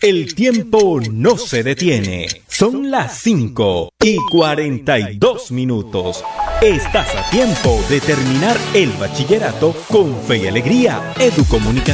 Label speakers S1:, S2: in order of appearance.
S1: El tiempo no se detiene. Son las 5:42. Estás a tiempo de terminar el bachillerato con fe y alegría. Educomunicación.